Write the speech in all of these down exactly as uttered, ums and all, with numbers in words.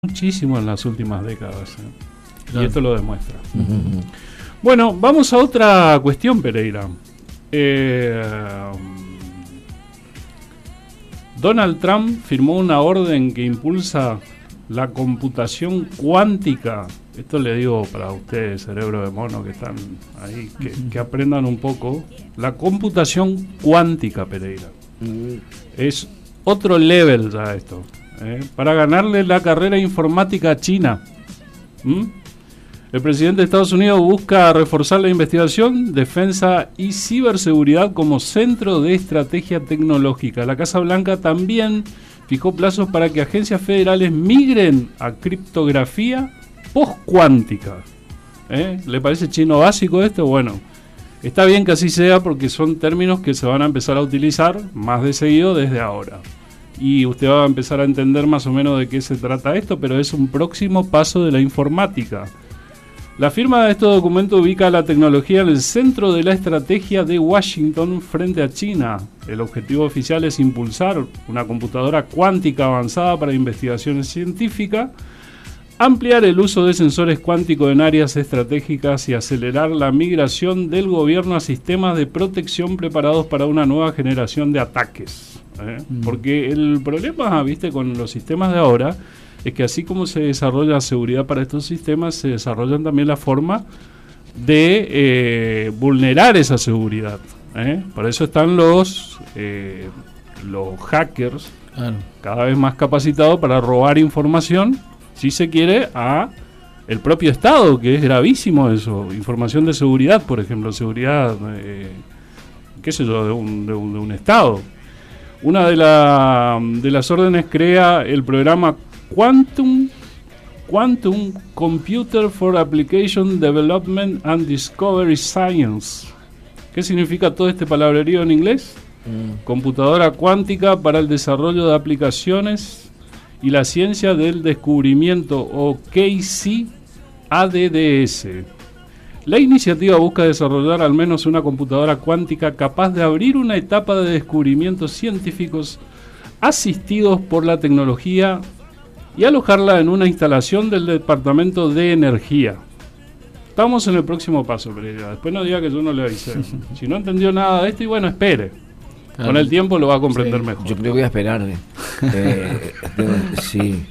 muchísimo en las últimas décadas, ¿eh? Claro. Y esto lo demuestra. Uh-huh. Bueno, vamos a otra cuestión, Pereira. Eh, Donald Trump firmó una orden que impulsa la computación cuántica. Esto le digo para ustedes, cerebro de mono, que están ahí, que, uh-huh. que aprendan un poco. La computación cuántica, Pereira. Uh-huh. Es otro level ya esto. ¿eh? Para ganarle la carrera informática a China. ¿Mm? El presidente de Estados Unidos busca reforzar la investigación, defensa y ciberseguridad como centro de estrategia tecnológica. La Casa Blanca también fijó plazos para que agencias federales migren a criptografía post-cuántica. ¿Eh? ¿Le parece chino básico esto? Bueno, está bien que así sea porque son términos que se van a empezar a utilizar más de seguido desde ahora. Y usted va a empezar a entender más o menos de qué se trata esto, pero es un próximo paso de la informática. La firma de este documento ubica la tecnología en el centro de la estrategia de Washington frente a China. El objetivo oficial es impulsar una computadora cuántica avanzada para investigaciones científicas, ampliar el uso de sensores cuánticos en áreas estratégicas y acelerar la migración del gobierno a sistemas de protección preparados para una nueva generación de ataques. ¿eh? Mm. Porque el problema, viste, con los sistemas de ahora es que así como se desarrolla seguridad para estos sistemas, se desarrollan también la forma de eh, vulnerar esa seguridad. ¿eh? Por eso están los eh, los hackers claro. cada vez más capacitados para robar información, si se quiere, a el propio Estado, que es gravísimo eso. Información de seguridad, por ejemplo, seguridad, eh, qué sé yo, de un, de un, de un Estado. Una de, la, de las órdenes crea el programa Quantum, Quantum Computer for Application Development and Discovery Science. ¿Qué significa todo este palabrerío en inglés? Mm. Computadora cuántica para el desarrollo de aplicaciones y la ciencia del descubrimiento, o K C A D D S. La iniciativa busca desarrollar al menos una computadora cuántica capaz de abrir una etapa de descubrimientos científicos asistidos por la tecnología y alojarla en una instalación del Departamento de Energía. Estamos en el próximo paso, Pereira. Después no diga que yo no le avisé. Si no entendió nada de esto, y bueno, espere. Claro. Con el tiempo lo va a comprender sí, mejor. Yo creo que voy a esperar. Eh. eh, sí,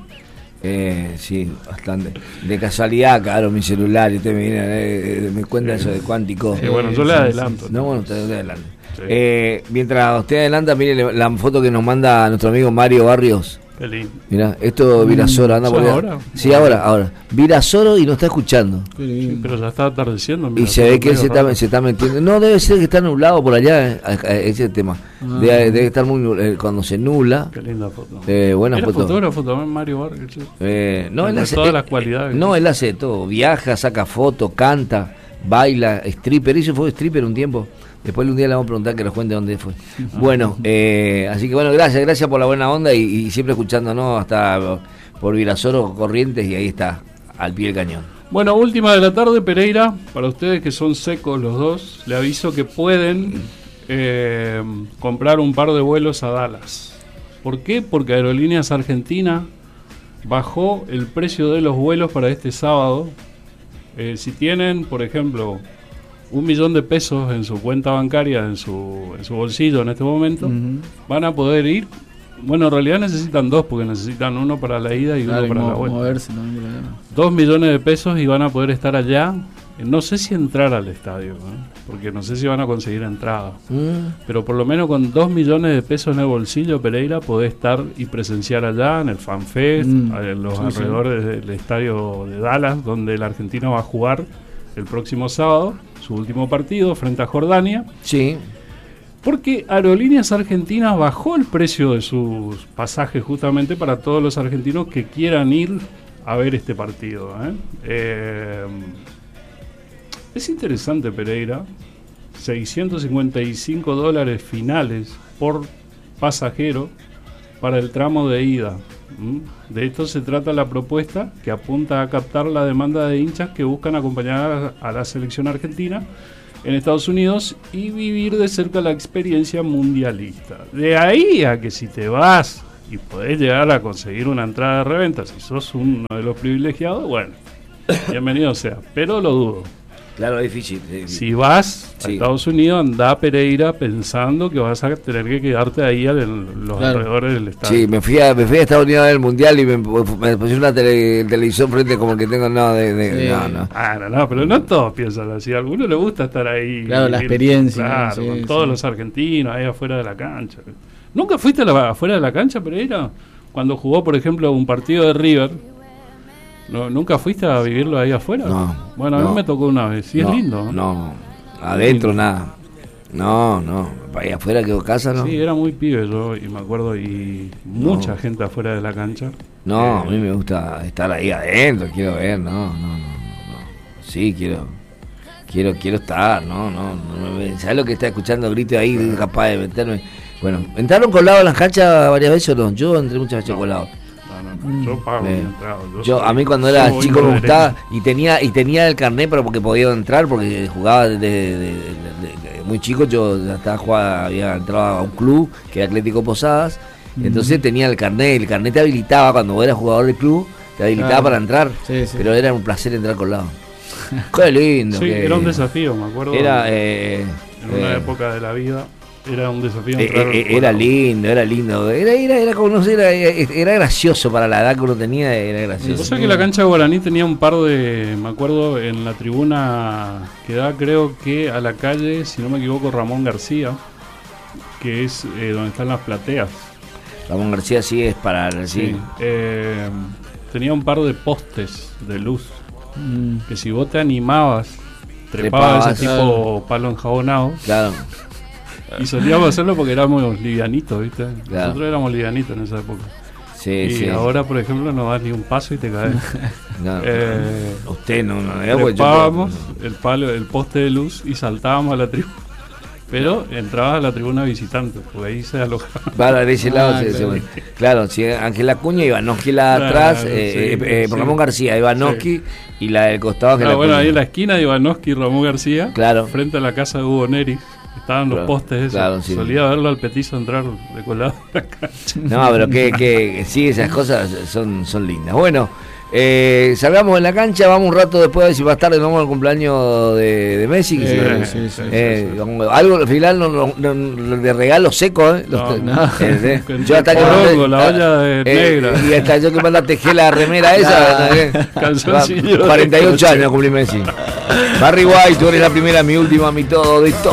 eh, sí, bastante. De casualidad, claro, mi celular, y usted me, viene, eh, me cuenta sí. eso de cuántico. Sí, bueno, yo le adelanto. No, bueno, usted le adelanta. Sí. Eh, mientras usted adelanta, mire la foto que nos manda nuestro amigo Mario Barrios. Mira, esto Virasoro anda por ahora. Sí, ahora, ahora. Virasoro y nos está escuchando. Sí, pero ya está atardeciendo. Y se ve que él se está, se está metiendo. No, debe ser que está nublado por allá, eh, ese tema. Ah. Debe, debe estar muy eh, cuando se nubla. Qué linda foto. Eh, buena Era foto. fotógrafo también, Mario Vargas. Eh, no, él hace todas eh, las cualidades. No, él hace todo. Viaja, saca fotos, canta, baila, stripper. Hizo fue stripper un tiempo. Después un día le vamos a preguntar que nos cuente dónde fue. Bueno, eh, así que bueno, gracias, gracias por la buena onda y, y siempre escuchándonos hasta por Virasoro, Corrientes, y ahí está, al pie del cañón. Bueno, última de la tarde, Pereira, para ustedes que son secos los dos, le aviso que pueden eh, comprar un par de vuelos a Dallas. ¿Por qué? Porque Aerolíneas Argentina bajó el precio de los vuelos para este sábado. Eh, si tienen, por ejemplo, un millón de pesos en su cuenta bancaria, en su, en su bolsillo en este momento, uh-huh. van a poder ir. Bueno, en realidad necesitan dos, porque necesitan uno para la ida y claro, uno para y mo- la vuelta. Moverse, ¿no? Dos millones de pesos y van a poder estar allá. No sé si entrar al estadio, ¿no? Porque no sé si van a conseguir entrada. Uh-huh. Pero por lo menos con dos millones de pesos en el bolsillo, Pereira, podés estar y presenciar allá en el FanFest, uh-huh. en los sí, alrededores sí. del estadio de Dallas, donde el argentino va a jugar el próximo sábado su último partido frente a Jordania. Sí. Porque Aerolíneas Argentinas bajó el precio de sus pasajes justamente para todos los argentinos que quieran ir a ver este partido. ¿eh? Eh, es interesante, Pereira. seiscientos cincuenta y cinco dólares finales por pasajero para el tramo de ida. De esto se trata la propuesta, que apunta a captar la demanda de hinchas que buscan acompañar a la selección argentina en Estados Unidos y vivir de cerca la experiencia mundialista. De ahí a que si te vas y podés llegar a conseguir una entrada de reventa, si sos uno de los privilegiados, bueno, bienvenido sea, pero lo dudo. Claro, es difícil, es difícil. Si vas sí. a Estados Unidos, andá a Pereira pensando que vas a tener que quedarte ahí en los claro. alrededores del estadio. Sí, me fui a, me fui a Estados Unidos a ver el Mundial y me, me pusieron una tele, televisión frente como el que tengo, no, de, de, sí. no, no. Ah, no, no, pero no todos piensan así, a algunos les gusta estar ahí. Claro, la experiencia. Claro, sí, con sí. todos los argentinos ahí afuera de la cancha. ¿Nunca fuiste a la, afuera de la cancha, Pereira? Cuando jugó, por ejemplo, un partido de River. No, ¿Nunca fuiste a vivirlo ahí afuera? No. Bueno, a no, mí me tocó una vez. Sí, no, es lindo. No, no. Adentro nada. No, no. Ahí afuera quedó casa, ¿no? Sí, era muy pibe yo, y me acuerdo, y mucha no. gente afuera de la cancha. No, eh, a mí me gusta estar ahí adentro, quiero ver, no, no, no, no. Sí, quiero, quiero, quiero estar, no, no. no ¿Sabes lo que está escuchando grito ahí, capaz de meterme? Bueno, ¿entraron colados en las canchas varias veces o no? Yo entré muchas veces colado. Yo pago eh, entrado, yo, yo soy, a mí cuando era chico me gustaba y tenía y tenía el carnet, pero porque podía entrar, porque jugaba desde de, de, de, de, muy chico. Yo ya estaba jugando, había entrado a un club que era Atlético Posadas, mm. entonces tenía el carnet. El carnet te habilitaba cuando vos eras jugador del club, te habilitaba claro. para entrar, sí, sí. pero era un placer entrar colado. Qué lindo. Sí, que, era un desafío, me acuerdo. Era eh, en una eh, época de la vida. Era un desafío. Eh, eh, era lindo, era lindo. Era, era, era como no sé, era, era gracioso para la edad que uno tenía, era gracioso. O sea que la cancha de Guaraní tenía un par de, me acuerdo, en la tribuna que da, creo que a la calle, si no me equivoco, Ramón García, que es eh, donde están las plateas. Ramón García sí es para... Sí. Sí, eh, tenía un par de postes de luz, mm. que si vos te animabas, trepabas ese tipo claro. palo enjabonado. Claro. Y solíamos hacerlo porque éramos livianitos, ¿viste? Claro. Nosotros éramos livianitos en esa época. Sí, y sí. ahora, por ejemplo, no das ni un paso y te caes. No, eh, usted no, no. Trepábamos yo... el palo, el poste de luz y saltábamos a la tribuna. Pero entrabas a la tribuna visitante, porque ahí se alojaba. Para de ese lado, ah, se, claro. se, claro, si Ángel Acuña, Ivanoski la claro, atrás, sí, eh, sí, eh, sí. Ramón García, Ivanoski sí. y la del costado Ángel ah, Bueno, ahí en la esquina de Ivanoski y Ramón García, claro. frente a la casa de Hugo Neri. Estaban los claro, postes esos. Claro, sí. Solía verlo al petizo entrar de colado en la cancha. No, pero que, que sí, esas cosas son, son lindas. Bueno, eh, salgamos de la cancha, vamos un rato después a ver si más tarde vamos al cumpleaños de, de Messi. Que eh, sí, sí, sí, eh, sí, sí. Algo al final no, no, no, de regalo seco, ¿eh? No, Los, no. Eh, eh. Yo hasta que Porongo, la olla de eh, negra. Y hasta yo que manda a tejer la remera esa. Calzoncillo. cuarenta y ocho años cumplí Messi. Barry White, tú eres la primera, mi última, mi todo, de todo.